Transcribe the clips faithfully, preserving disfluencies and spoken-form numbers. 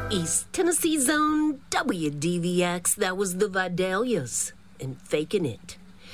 East Tennessee Zone, W D V X, that was the Vidalias, and Faking It.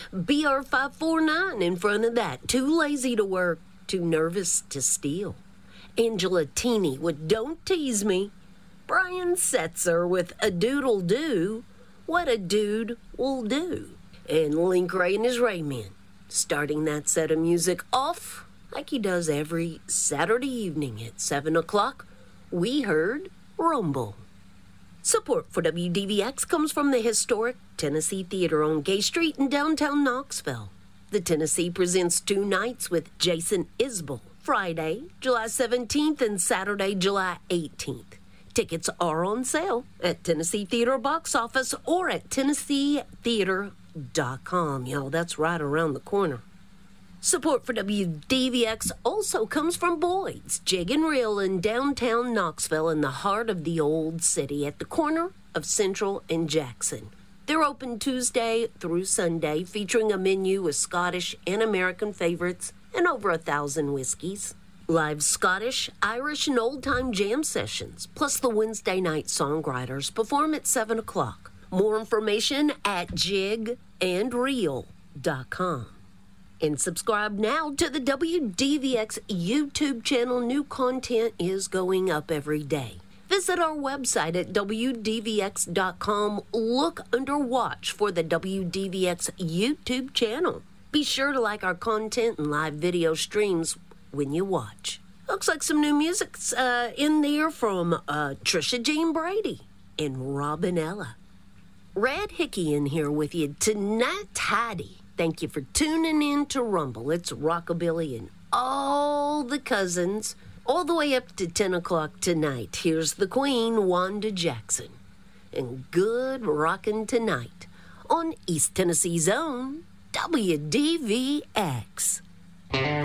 B R five forty-nine in front of that, Too Lazy to Work, Too Nervous to Steal. Angela Teeny with Don't Tease Me. Brian Setzer with A Doodle Do, What a Dude Will Do. And Link Ray and his Rayman, starting that set of music off like he does every Saturday evening at seven o'clock. We heard Rumble. Support for W D V X comes from the historic Tennessee Theater on Gay Street in downtown Knoxville. The Tennessee presents two nights with Jason Isbell, Friday, July seventeenth and Saturday, July eighteenth. Tickets are on sale at Tennessee Theater box office or at tennessee theater dot com. Y'all, that's right around the corner. Support for W D V X also comes from Boyd's Jig and Reel in downtown Knoxville in the heart of the old city at the corner of Central and Jackson. They're open Tuesday through Sunday, featuring a menu with Scottish and American favorites and over a thousand whiskeys. Live Scottish, Irish, and old-time jam sessions, plus the Wednesday night songwriters perform at seven o'clock. More information at jig and reel dot com. And subscribe now to the W D V X YouTube channel. New content is going up every day. Visit our website at W D V X dot com. Look under Watch for the W D V X YouTube channel. Be sure to like our content and live video streams when you watch. Looks like some new music's uh, in there from uh, Trisha Jean Brady and Robinella. Red Hickey in here with you tonight, Heidi. Thank you for tuning in to Rumble. It's Rockabilly and all the cousins, all the way up to ten o'clock tonight. Here's the Queen, Wanda Jackson. And good rockin' tonight on East Tennessee Zone, W D V X.